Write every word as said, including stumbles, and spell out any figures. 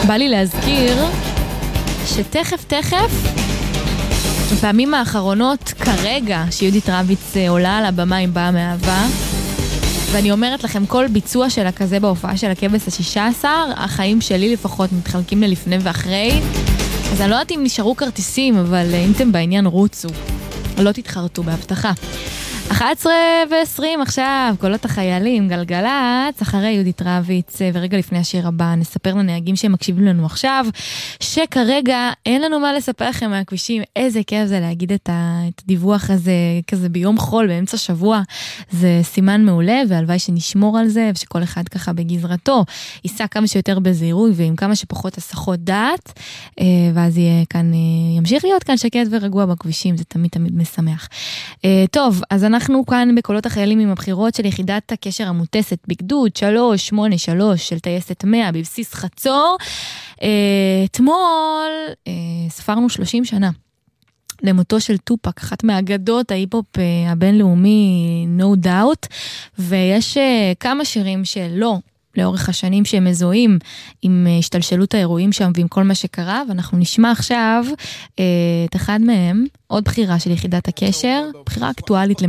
בא לי להזכיר שתכף תכף בפעמים האחרונות כרגע שיהודית רביץ עולה על הבמה עם באה מאהבה, ואני אומרת לכם, כל ביצוע שלה כזה בהופעה של הכבש השישה עשר, החיים שלי לפחות מתחלקים ללפני ואחרי, אז אני לא יודעת אם נשארו כרטיסים, אבל אם אתם בעניין רוצו, לא תתחרטו בהבטחה. אחת עשרה ועשרים עכשיו, קולות החיילים, גלגלץ, אחרי יהודית רביץ, ורגע לפני השיר הבא, נספר לנהגים שהם מקשיבים לנו עכשיו, שכרגע אין לנו מה לספר לכם מהכבישים, איזה כיף זה להגיד את הדיווח הזה, כזה ביום חול, באמצע שבוע, זה סימן מעולה, והלוואי שנשמור על זה, ושכל אחד ככה בגזרתו, ייסע כמה שיותר בזהירות, ועם כמה שפחות הסחות דעת, ואז יהיה כאן, ימשיך להיות כאן שקט ורגוע בכבישים, זה תמיד תמיד משמח. טוב, אז אנחנו כאן בקולות החיילים עם הבחירות של יחידת הקשר המוטסת בגדוד שלוש שמונה שלוש של טייסת מאה בבסיס חצור. אתמול ספרנו שלושים שנה למותו של טופק, אחת מהאגדות ההיפ-הופ הבינלאומי, no doubt, ויש כמה שירים שלא, לאורך השנים שהם מזוהים עם השתלשלות האירועים שם ועם כל מה שקרה, ואנחנו נשמע עכשיו את אחד מהם, עוד בחירה של יחידת הקשר, בחירה אקטואלית